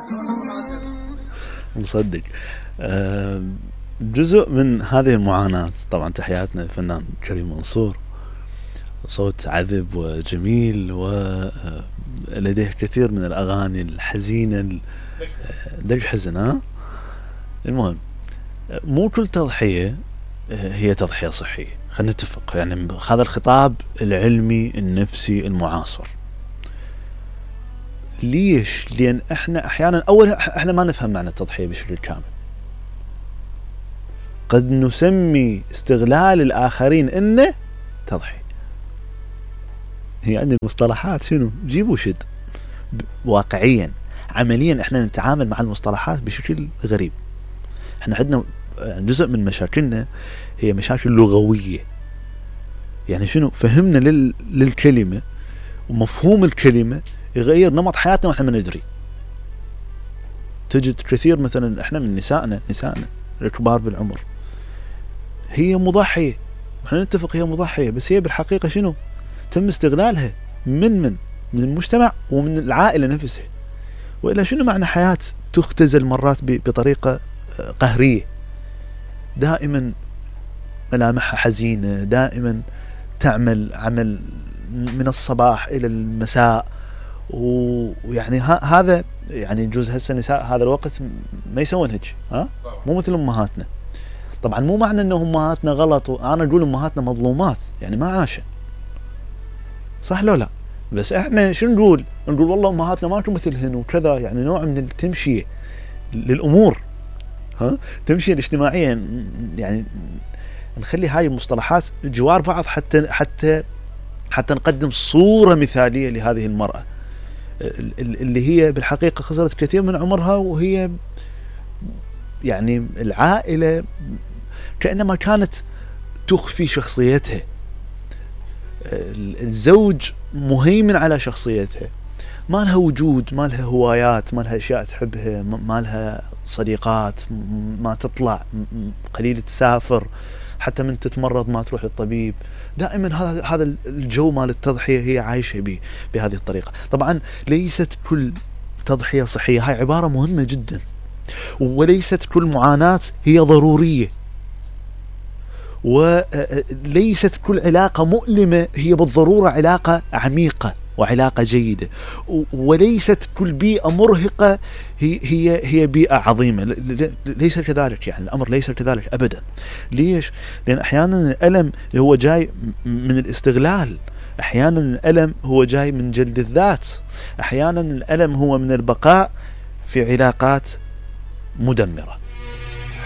مصدق. جزء من هذه المعاناة طبعا تحياتنا للفنان كريم منصور، صوت عذب وجميل ولديه كثير من الأغاني الحزينة دج حزن. المهم مو كل تضحية هي تضحية صحية، خلينا نتفق يعني هذا الخطاب العلمي النفسي المعاصر. ليش؟ لأن احنا احيانا احنا ما نفهم معنى التضحية بشكل كامل. قد نسمي استغلال الآخرين انه تضحية. هي عندي المصطلحات شنو جيبوا شد واقعيا عمليا احنا نتعامل مع المصطلحات بشكل غريب. احنا عندنا جزء من مشاكلنا هي مشاكل لغوية، يعني شنو فهمنا للكلمة ومفهوم الكلمة يغير نمط حياتنا واحنا ما ندري. تجد كثير مثلا احنا من نسائنا الكبار بالعمر هي مضحية، احنا نتفق هي مضحية، بس هي بالحقيقة شنو تم استغلالها من المجتمع ومن العائلة نفسها. وإلا شنو معنى حياة تختزل مرات بطريقة قهرية، دائما ملامحها حزينة، دائما تعمل عمل من الصباح إلى المساء، ويعني هذا يعني جزء هسه النساء هذا الوقت ما يسوون هيك، مو مثل أمهاتنا. طبعا مو معنى أنه أمهاتنا غلط، وأنا أقول أمهاتنا مظلومات يعني ما عاشن، صح لو لا؟ بس احنا شو نقول والله أمهاتنا ما كانوا مثلهن وكذا، يعني نوع من التمشية للأمور، تمشية الاجتماعية، يعني نخلي هاي المصطلحات جوار بعض حتى نقدم صورة مثالية لهذه المرأة اللي هي بالحقيقة خسرت كثير من عمرها، وهي يعني العائلة كأنما كانت تخفي شخصيتها، الزوج مهيمن على شخصيتها، ما لها وجود، ما لها هوايات، ما لها أشياء تحبها، ما لها صديقات، ما تطلع، قليل تسافر، حتى من تتمرض ما تروح للطبيب. دائما هذا الجو مال التضحية هي عايشة بهذه الطريقة. طبعا ليست كل تضحية صحية، هاي عبارة مهمة جدا، وليست كل معاناة هي ضرورية، وليست كل علاقة مؤلمة هي بالضرورة علاقة عميقة وعلاقة جيدة، وليست كل بيئة مرهقة هي بيئة عظيمة. ليس كذلك، يعني الأمر ليس كذلك أبدا. ليش؟ لأن أحيانا الألم هو جاي من الاستغلال، أحيانا الألم هو جاي من جلد الذات، أحيانا الألم هو من البقاء في علاقات مدمرة.